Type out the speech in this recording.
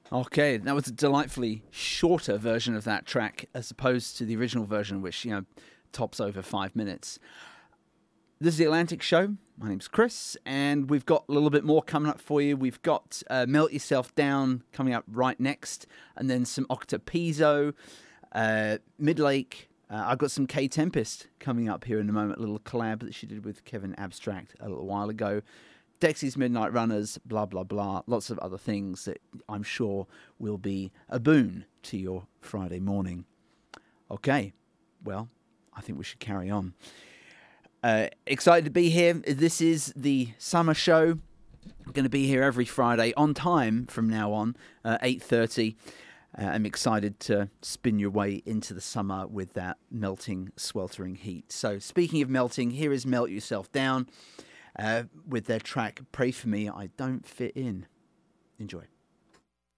Okay, that was a delightfully shorter version of that track as opposed to the original version, which, tops over 5 minutes. This is The Atlantic Show. My name's Chris, and we've got a little bit more coming up for you. We've got Melt Yourself Down coming up right next, and then some Octopizzo, Midlake. I've got some K Tempest coming up here in a moment, a little collab that she did with Kevin Abstract a little while ago. Dexy's Midnight Runners, blah, blah, blah. Lots of other things that I'm sure will be a boon to your Friday morning. Okay, well, I think we should carry on. Excited to be here. This is the summer show. I'm going to be here every Friday on time from now on, 8:30. I'm excited to spin your way into the summer with that melting, sweltering heat. So speaking of melting, here is Melt Yourself Down with their track Pray For Me, I Don't Fit In. Enjoy.